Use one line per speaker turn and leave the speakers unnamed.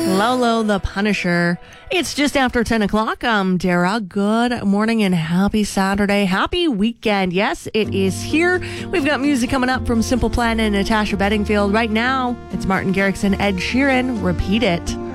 Lolo the Punisher. It's just after 10 o'clock. I'm Dara. Good morning and happy Saturday. Happy weekend. Yes, it is here. We've got music coming up from Simple Plan and Natasha Bedingfield. Right now, it's Martin Garrix and Ed Sheeran. Repeat It.